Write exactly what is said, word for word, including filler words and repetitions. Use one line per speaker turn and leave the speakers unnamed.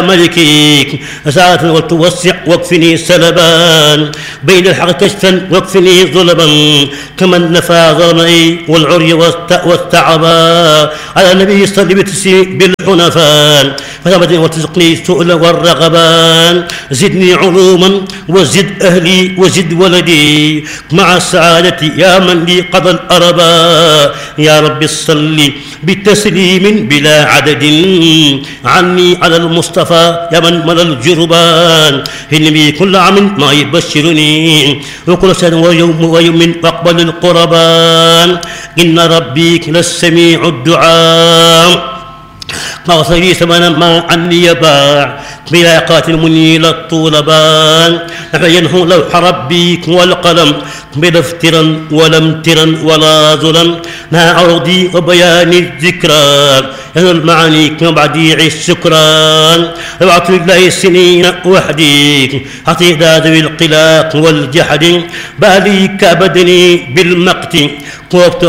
ملكي ساعة وتوسع واكفني سلبان بين الحق كشفا واكفني ظلما كمن نفى ظلمي والعري والتعبا على النبي صلى بتسي بالحنفان فثبتني وتزقني السؤل والرغبان زدني علوما وزد أهلي وزد ولدي مع السعادة يا من لي قضى الأربا يا رب صل بتسليم بلا عدد عني على المصطفى يا من ملى الجربان إني كل عام ما يبشرني وكل سنة ويوم ويوم واقبل القربان إن ربي للسميع الدعاء مغصري ثمنا ما عني يباع بلا قاتل منيل الطولبان نحينه لوح ربي والقلم بلا افترا ولا امترا ولا ظلم مع عرضي وبيان الذكرى ينال المعاني وبعديع السكران ابعث الله السنين وحدي حتى ذوي القلاق والجحد بالي كبدني بالمقت وقت